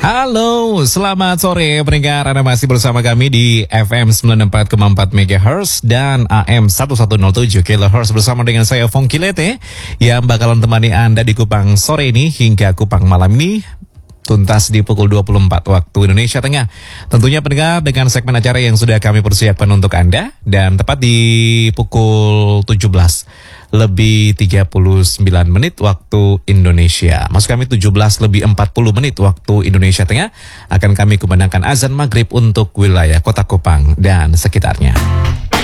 Halo, selamat sore pendengar. Anda masih bersama kami di FM 94,4 MHz dan AM 1107 kHz bersama dengan saya Fongki Lete yang bakalan temani Anda di Kupang sore ini hingga Kupang malam ini. Tuntas di pukul 24 waktu Indonesia Tengah. Tentunya pendengar dengan segmen acara yang sudah kami persiapkan untuk Anda. Dan tepat di pukul 17 lebih 39 menit waktu Indonesia. Maksud kami 17 lebih 40 menit waktu Indonesia Tengah. Akan kami kumandangkan azan maghrib untuk wilayah Kota Kupang dan sekitarnya.